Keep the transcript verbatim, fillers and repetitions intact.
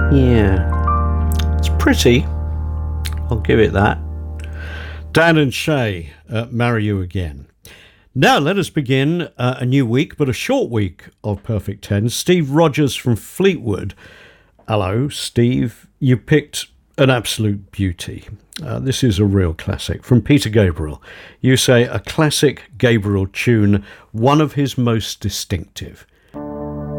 Yeah, it's pretty. I'll give it that. Dan and Shay, uh, Marry You Again. Now let us begin uh, a new week, but a short week of Perfect Ten. Steve Rogers from Fleetwood. Hello, Steve. You picked an absolute beauty. Uh, this is a real classic from Peter Gabriel. You say a classic Gabriel tune, one of his most distinctive.